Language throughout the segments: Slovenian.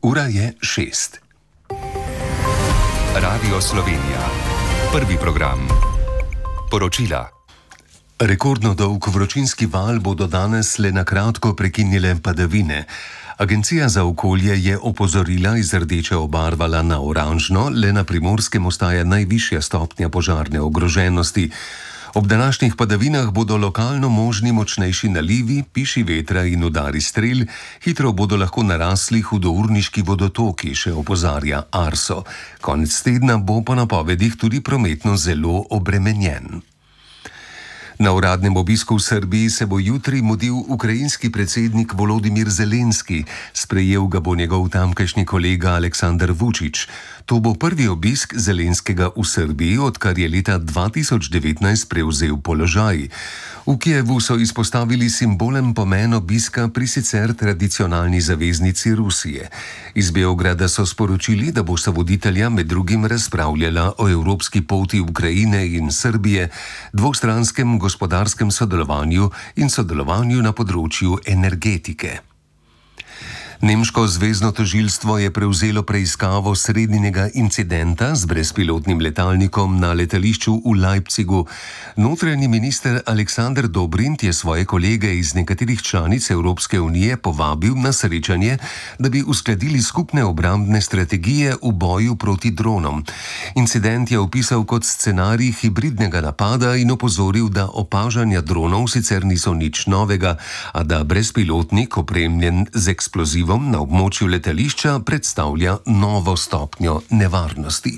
Ura je 6. Radio Slovenija. Prvi program. Poročila. Rekordno dolg vročinski val bodo danes le na kratko prekinile padavine. Agencija za okolje je opozorila iz rdeče obarvala na oranžno, le na Primorskem ostaja najvišja stopnja požarne ogroženosti. Ob današnjih padavinah bodo lokalno možni močnejši nalivi, piši vetra in udari strel, hitro bodo lahko narasli hudourniški vodotoki, še opozarja Arso. Konec tedna bo po napovedih tudi prometno zelo obremenjen. Na uradnem obisku v Srbiji se bo jutri mudil ukrajinski predsednik Volodimir Zelenski, sprejel ga bo njegov tamkajšnji kolega Aleksandar Vučić. To bo prvi obisk Zelenskega v Srbiji, odkar je leta 2019 prevzel položaj. V Kijevu so izpostavili simbolen pomen obiska pri sicer tradicionalni zaveznici Rusije. Iz Beograda so sporočili, da bosta voditelja med drugim razpravljala o evropski poti Ukrajine in Srbije, dvostranskem gospodarskem sodelovanju in sodelovanju na področju energetike. Nemško zvezno tožilstvo je prevzelo preiskavo sredinjega incidenta z brezpilotnim letalnikom na letališču v Leipzigu. Notranji minister Aleksander Dobrindt je svoje kolege iz nekaterih članic Evropske unije povabil na srečanje, da bi uskladili skupne obrambne strategije v boju proti dronom. Incident je opisal kot scenarij hibridnega napada in opozoril, da opažanja dronov sicer niso nič novega, a da brezpilotnik opremljen z eksplozivom na območju letališča predstavlja novo stopnjo nevarnosti.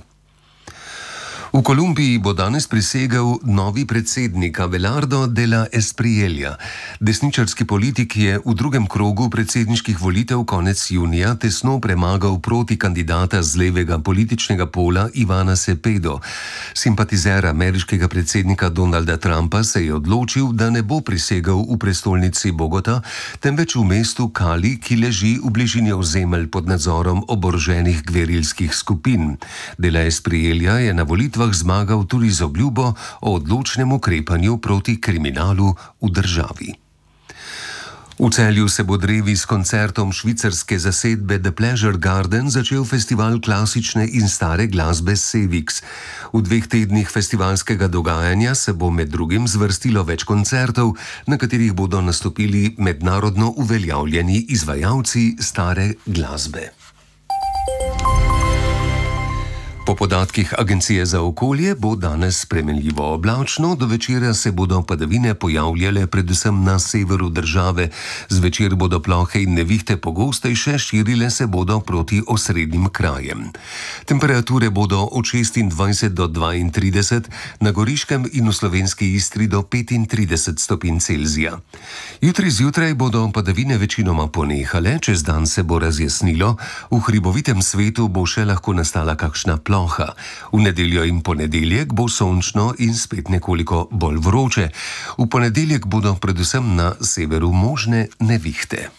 V Kolumbiji bo danes prisegel novi predsednik Abelardo de la Espriella. Desničarski politik je v drugem krogu predsedniških volitev konec junija tesno premagal proti kandidata z levega političnega pola Ivana Cepedo. Simpatizer ameriškega predsednika Donalda Trumpa se je odločil, da ne bo prisegel v prestolnici Bogota, temveč v mestu Cali, ki leži v bližini ozemelj pod nadzorom oboroženih gverilskih skupin. De la Espriella je na volitvah zmagal tudi z obljubo o odločnem ukrepanju proti kriminalu v državi. V Celju se bo drevi s koncertom švicarske zasedbe The Pleasure Garden začel festival klasične in stare glasbe Sevix. V 2 tednih festivalskega dogajanja se bo med drugim zvrstilo več koncertov, na katerih bodo nastopili mednarodno uveljavljeni izvajalci stare glasbe. Po podatkih Agencije za okolje bo danes spremenljivo oblačno, do večera se bodo padavine pojavljale predvsem na severu države. Zvečer bodo plohe in nevihte pogostejše, širile se bodo proti osrednjim krajem. Temperature bodo od 26 do 32, na Goriškem in v slovenski Istri do 35 stopinj Celzija. Jutri zjutraj bodo padavine večinoma ponehale, čez dan se bo razjasnilo, v hribovitem svetu bo še lahko nastala kakšna ploha. V nedeljo in ponedeljek bo sončno in spet nekoliko bolj vroče. V ponedeljek bodo predvsem na severu možne nevihte.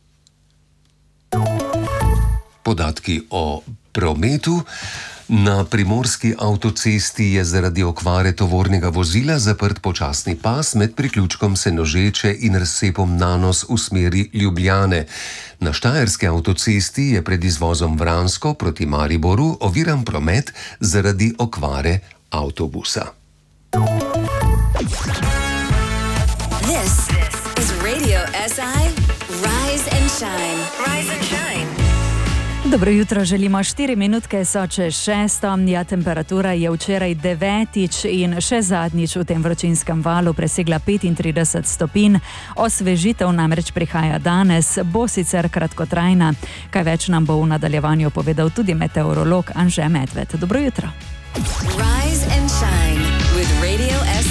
Podatki o prometu. Na primorski avtocesti je zaradi okvare tovornega vozila zaprt počasni pas med priključkom Senožeče in razcepom Nanos v smeri Ljubljane. Na štajerski avtocesti je pred izvozom Vransko proti Mariboru oviran promet zaradi okvare avtobusa. This is Radio SI Rise and Shine. Rise and Shine. Dobro jutro, želimo 4 minutke, so čez 6. Ja, temperatura je včeraj 9. in še zadnjič v tem vročinskem valu presegla 35 stopinj. Osvežitev namreč prihaja danes, bo sicer kratkotrajna. Kaj več nam bo v nadaljevanju povedal tudi meteorolog Anže Medved. Dobro jutro. Rise and Shine with Radio SI.